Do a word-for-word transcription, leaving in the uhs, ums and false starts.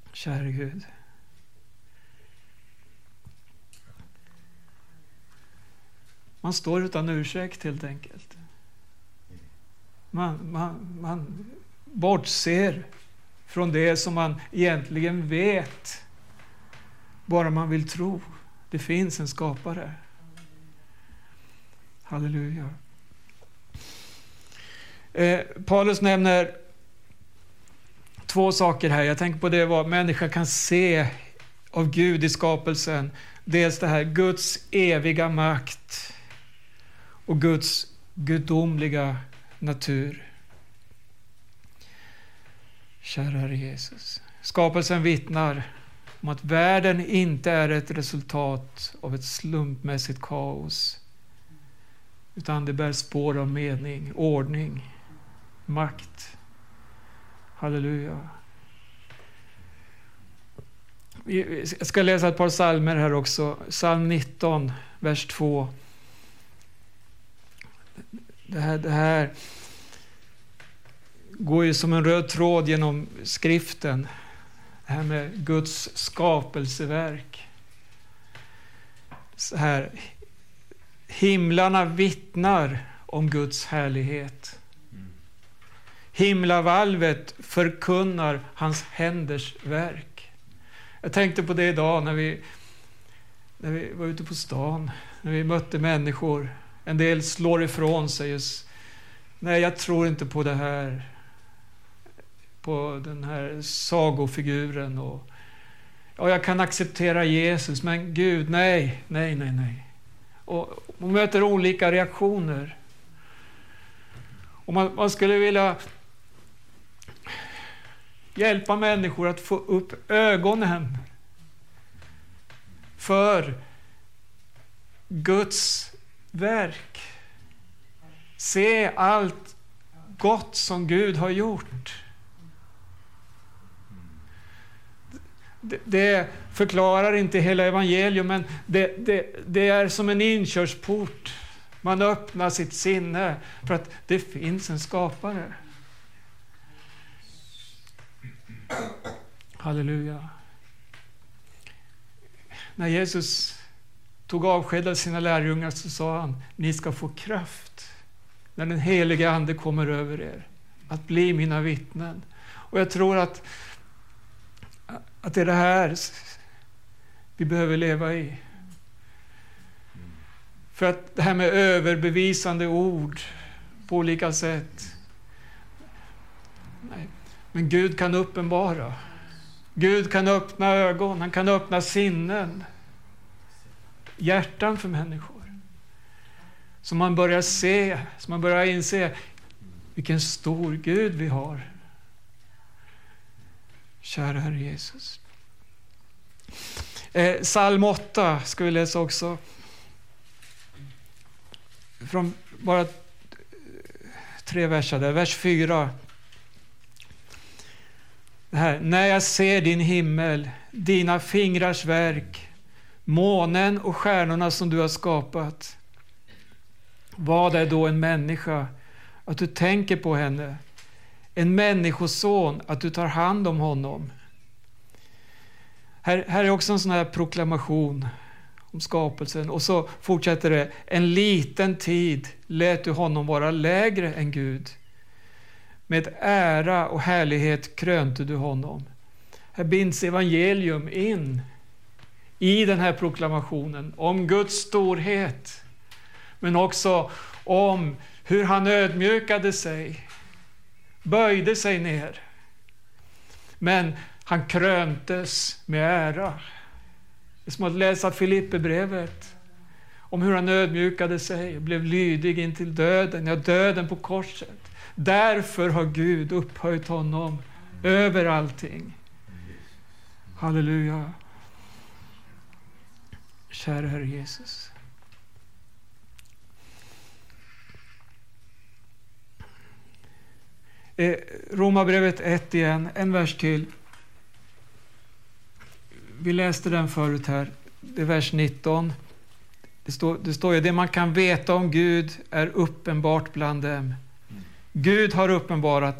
Käre Gud. Man står utan ursäkt helt enkelt. Man, man, man bortser från det som man egentligen vet. Bara man vill tro. Det finns en skapare. Halleluja. Eh, Paulus nämner två saker här. Jag tänker på det vad människan kan se av Gud i skapelsen. Dels det här Guds eviga makt och Guds gudomliga natur. Kära Herre Jesus. Skapelsen vittnar om att världen inte är ett resultat av ett slumpmässigt kaos, utan det bär spår av mening, ordning, makt. Halleluja. Jag ska läsa ett par psalmer här också. Psalm nitton, vers två. Det här, det här går ju som en röd tråd genom skriften. Det här med Guds skapelseverk. Så här, himlarna vittnar om Guds härlighet. Himlavalvet förkunnar hans händers verk. Jag tänkte på det idag när vi, när vi var ute på stan. När vi mötte människor. En del slår ifrån sig. Just, nej, jag tror inte på det här. På den här sagofiguren. Och, ja, jag kan acceptera Jesus. Men Gud, nej, nej, nej, nej. Och man möter olika reaktioner. Och man, man skulle vilja hjälpa människor att få upp ögonen för Guds verk. Se allt gott som Gud har gjort. Det, det förklarar inte hela evangelium, men det, det, det är som en inkörsport. Man öppnar sitt sinne för att det finns en skapare. Halleluja. När Jesus tog avsked av sina lärjungar så sa han: ni ska få kraft när den heliga ande kommer över er att bli mina vittnen. Och jag tror att att det är det här vi behöver leva i. För att det här med överbevisande ord på olika sätt. Nej. Men Gud kan uppenbara. Gud kan öppna ögon. Han kan öppna sinnen. Hjärtan för människor. Så man börjar se. Så man börjar inse vilken stor Gud vi har. Kära Herre Jesus. Eh, Psalm åtta ska vi läsa också. Från bara tre verser där. Vers fyra. Det här. När jag ser din himmel, dina fingrars verk, månen och stjärnorna som du har skapat. Vad är då en människa att du tänker på henne? En människoson att du tar hand om honom. Här, här är också en sån här proklamation om skapelsen. Och så fortsätter det. En liten tid lät du honom vara lägre än Gud. Med ära och härlighet krönte du honom. Här binds evangelium in i den här proklamationen om Guds storhet. Men också om hur han ödmjukade sig. Böjde sig ner. Men han kröntes med ära. Det är som att läsa Filipperbrevet. Om hur han ödmjukade sig och blev lydig in till döden. Ja, döden på korset. Därför har Gud upphöjt honom över allting. Halleluja. Kära Herre Jesus. Eh, Romarbrevet ett igen, en vers till. Vi läste den förut här. Det är vers nitton. Det står, det står ju, det man kan veta om Gud är uppenbart bland dem. Gud har uppenbarat